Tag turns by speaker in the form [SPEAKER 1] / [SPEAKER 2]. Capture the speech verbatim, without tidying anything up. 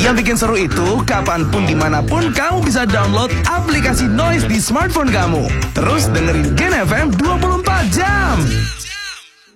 [SPEAKER 1] Yang bikin seru itu, kapanpun dimanapun kamu bisa download aplikasi Noise di smartphone kamu. Terus dengerin Gen F M dua puluh empat jam.